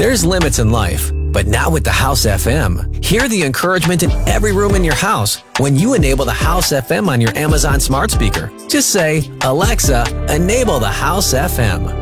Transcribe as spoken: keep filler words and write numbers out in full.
There's limits in life, but not with the House F M. Hear the encouragement in every room in your house when you enable the House F M on your Amazon smart speaker. Just say, Alexa, enable the House F M.